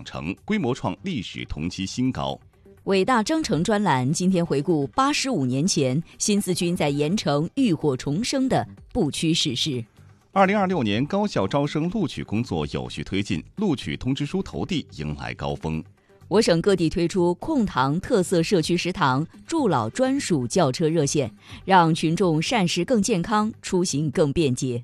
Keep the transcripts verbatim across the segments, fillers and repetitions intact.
成，规模创历史同期新高。 伟大征程专栏今天回顾八十五年前新四军在盐城浴火重生的不屈事实。 二零二六年高校招生录取工作有序推进，录取通知书投递迎来高峰。 我省各地推出控糖特色社区食堂、助老专属轿车热线，让群众膳食更健康，出行更便捷。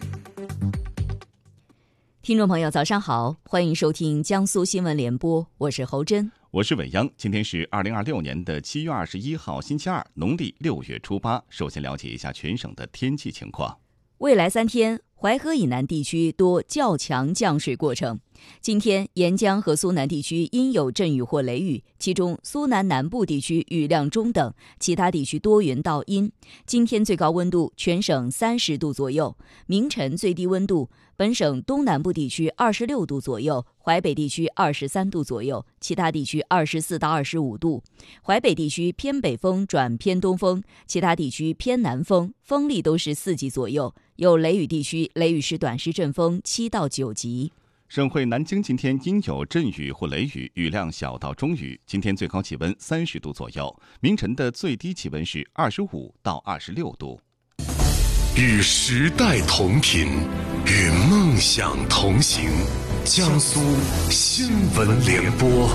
听众朋友早上好，欢迎收听江苏新闻联播，我是侯真， 我是伟央。今天是二零二六年的七月二十一号星期二，农历六月初八。首先了解一下全省的天气情况。 未来三天淮河以南地区多较强降水过程。今天沿江和苏南地区阴有阵雨或雷雨，其中苏南南部地区雨量中等，其他地区多云到阴。今天最高温度全省三十度左右，明晨最低温度本省东南部地区二十六度左右，淮北地区二十三度左右，其他地区二十四到二十五度。淮北地区偏北风转偏东风，其他地区偏南风，风力都是四级左右。有雷雨地区，雷雨时短时阵风七到九级。 省会南京今天阴有阵雨或雷雨，雨量小到中雨。今天最高气温三十度左右，明晨的最低气温是二十五到二十六度。 与时代同频，与梦想同行。江苏新闻联播。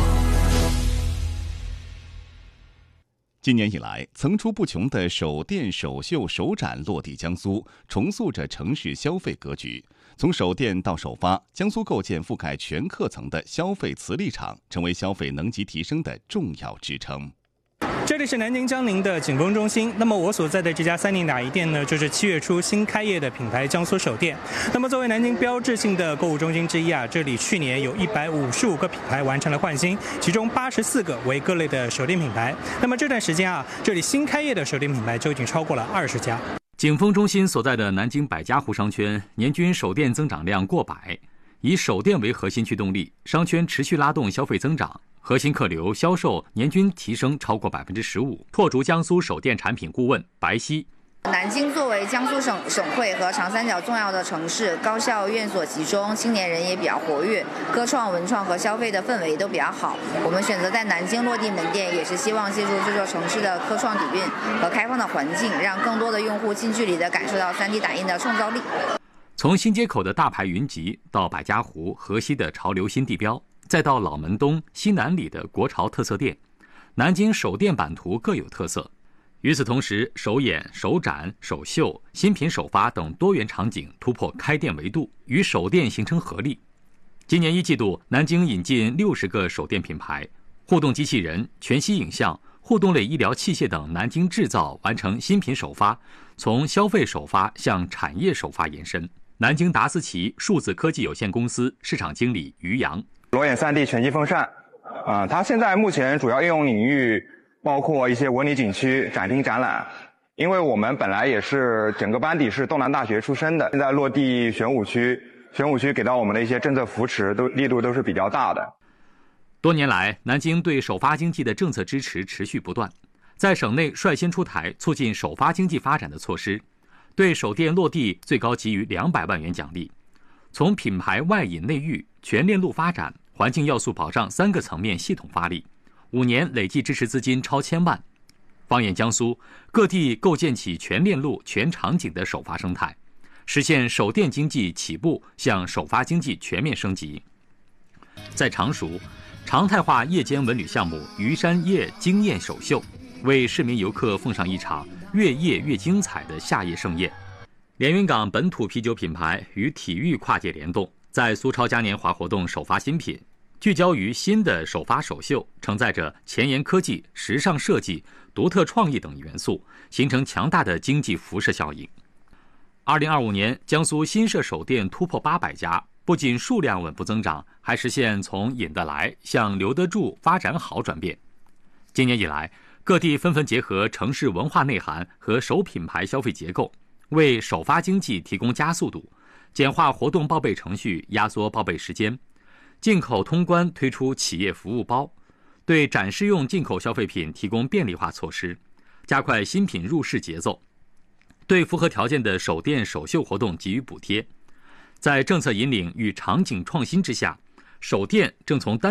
今年以来，层出不穷的首店、首秀、首展落地江苏，重塑着城市消费格局。从首店到首发，江苏构建覆盖全客层的消费磁力场，成为消费能级提升的重要支撑。 这里是南京江宁的景丰中心。那么我所在的这家三宁打一店呢，就是七月初新开业的品牌江苏首店。那么作为南京标志性的购物中心之一啊，这里去年有一百五十五个品牌完成了换新，其中八十四个为各类的首店品牌。那么这段时间啊，这里新开业的首店品牌就已经超过了二十家。 景丰中心所在的南京百家湖商圈年均首店增长量过百，以首店为核心驱动力，商圈持续拉动消费增长。核心客流销售年均提升超过百分之十五。拓逐江苏首店产品顾问白希， 南京作为江苏省省会和长三角重要的城市，高校院所集中，青年人也比较活跃，科创、文创和消费的氛围都比较好。我们选择在南京落地门店，也是希望借助这座城市的科创底蕴和开放的环境，让更多的用户近距离地感受到 三 D 打印的创造力。 从新街口的大牌云集，到百家湖、河西的潮流新地标，再到老门东、西南里的国潮特色店，南京首店版图各有特色。与此同时，首演、首展、首秀、新品首发等多元场景突破开店维度，与首店形成合力。今年一季度，南京引进六十个首店品牌，互动机器人、全息影像、互动类医疗器械等南京制造完成新品首发，从消费首发向产业首发延伸。南京达斯奇数字科技有限公司市场经理于洋， 裸眼 三 D 全息风扇，啊、呃，它现在目前主要应用领域包括一些文旅景区、展厅、展览。因为我们本来也是整个班底是东南大学出身的，现在落地玄武区，玄武区给到我们的一些政策扶持都力度都是比较大的。 多年来，南京对首发经济的政策支持持续不断，在省内率先出台促进首发经济发展的措施，对首店落地最高给予两百万元奖励。从品牌外引内育、全链路发展、环境要素保障三个层面系统发力，五年累计支持资金超千万。放眼江苏，各地构建起全链路、全场景的首发生态，实现首店经济起步向首发经济全面升级。在常熟，常态化夜间文旅项目鱼山夜惊艳首秀，为市民游客奉上一场越夜越精彩的夏夜盛宴。连云港本土啤酒品牌与体育跨界联动，在苏超嘉年华活动首发新品，聚焦于新的首发首秀，承载着前沿科技、时尚设计、独特创意等元素，形成强大的经济辐射效应。二零二五年，江苏新设首店突破八百家，不仅数量稳步增长，还实现从引得来向留得住、发展好转变。今年以来，各地纷纷结合城市文化内涵和首品牌消费结构，为首发经济提供加速度，简化活动报备程序，压缩报备时间。进口通关推出企业服务包，对展示用进口消费品提供便利化措施，加快新品入市节奏。对符合条件的首店首秀活动给予补贴。在政策引领与场景创新之下，首店正从单